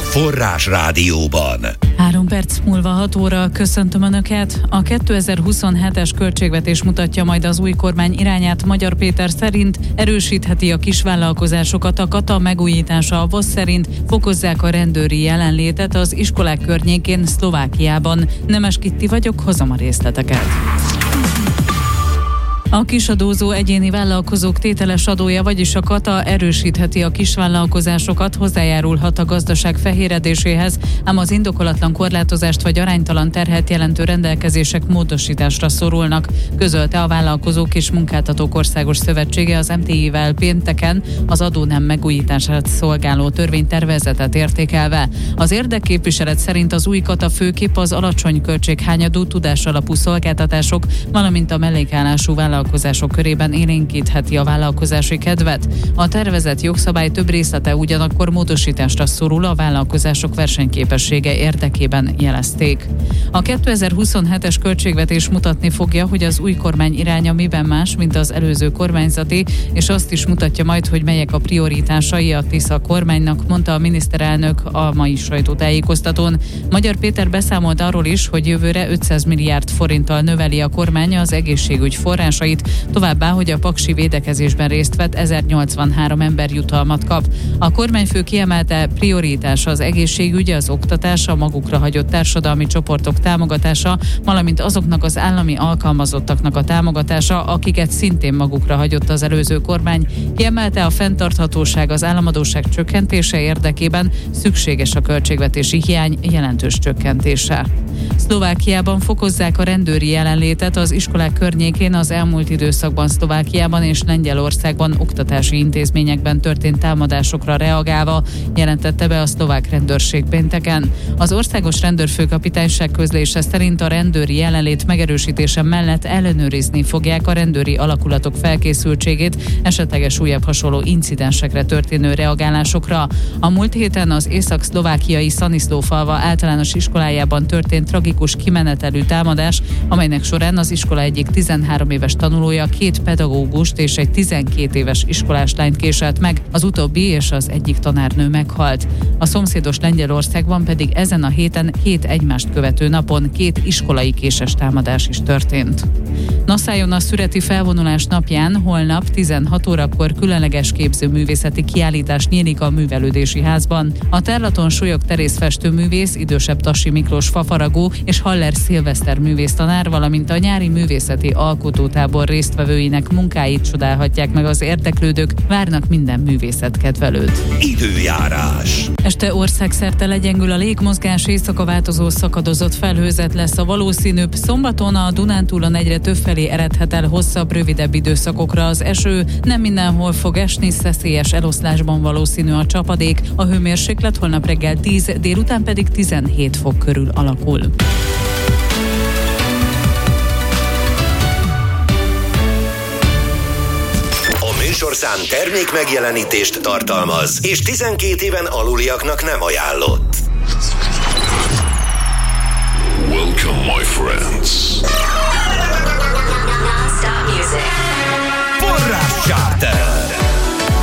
Forrás Rádióban. 3 perc múlva 6 óra, köszöntöm Önöket. A 2027-es költségvetés mutatja majd az új kormány irányát. Magyar Péter szerint erősítheti a kisvállalkozásokat, a kata megújítása a VOSZ szerint fokozzák a rendőri jelenlétet az iskolák környékén Szlovákiában. Nemes Kitti vagyok, hozom a részleteket. A kisadózó egyéni vállalkozók tételes adója, vagyis a kata erősítheti a kisvállalkozásokat, hozzájárulhat a gazdaság fehéredéséhez, ám az indokolatlan korlátozást vagy aránytalan terhet jelentő rendelkezések módosításra szorulnak, közölte a Vállalkozók és Munkáltatók Országos Szövetsége az MTI-vel pénteken az adónem megújítását szolgáló törvénytervezetet értékelve. Az érdekképviselet szerint az új kata főképp az alacsony költséghányadú tudásalapú szolgáltatások, valamint a mellékállású vállalkozások körében élénkítheti a vállalkozási kedvet. A tervezett jogszabály több részlete ugyanakkor módosításra szorul, a vállalkozások versenyképessége érdekében jelezték. A 2027-es költségvetés mutatni fogja, hogy az új kormány iránya miben más, mint az előző kormányzati, és azt is mutatja majd, hogy melyek a prioritásai a Tisza kormánynak, mondta a miniszterelnök a mai sajtótájékoztatón. Magyar Péter beszámolt arról is, hogy jövőre 500 milliárd forinttal növeli a kormány az egészségügy forrásait, továbbá, hogy a paksi védekezésben részt vett 1083 ember jutalmat kap. A kormányfő kiemelte, prioritás az egészségügy, az oktatás, a magukra hagyott társadalmi csoportok támogatása, valamint azoknak az állami alkalmazottaknak a támogatása, akiket szintén magukra hagyott az előző kormány. Kiemelte, a fenntarthatóság, az államadósság csökkentése érdekében szükséges a költségvetési hiány jelentős csökkentése. Szlovákiában fokozzák a rendőri jelenlétet az iskolák környékén. Az elmúlt időszakban Szlovákiában és Lengyelországban oktatási intézményekben történt támadásokra reagálva, jelentette be a szlovák rendőrség pénteken. Az országos rendőrfőkapitányság közlése szerint a rendőri jelenlét megerősítése mellett ellenőrizni fogják a rendőri alakulatok felkészültségét esetleges újabb hasonló incidensekre történő reagálásokra. A múlt héten az észak-szlovákiai Szaniszlófalva általános iskolájában történt tragikus kimenetelű támadás, amelynek során az iskola egyik 13 éves tanulója 2 pedagógust és egy 12 éves iskolás lányt késelt meg, az utóbbi és az egyik tanárnő meghalt. A szomszédos Lengyelországban pedig ezen a héten 2 egymást követő napon 2 iskolai késes támadás is történt. Naszájon a szüreti felvonulás napján holnap 16 órakor különleges képzőművészeti kiállítás nyílik a Művelődési Házban. A Terlaton Súlyog Terész festőművész, idősebb Tassi Miklós fafaragó és Haller Szilveszter művésztanár, valamint a nyári művészeti alkotótábor résztvevőinek munkáit csodálhatják meg az érdeklődők, várnak minden művészetkedvelőt. Időjárás. Este országszerte legyengül a légmozgás, éjszaka változó szakadozott felhőzet lesz a valószínűbb. Szombaton a Dunántúlon egyre többfelé eredhet el hosszabb, rövidebb időszakokra az eső. Nem mindenhol fog esni, szeszélyes eloszlásban valószínű a csapadék. A hőmérséklet holnap reggel 10, délután pedig 17 fok körül alakul. Műsorszám termék megjelenítést tartalmaz, és 12 éven aluliaknak nem ajánlott. Welcome, my friends. Forrás Charter.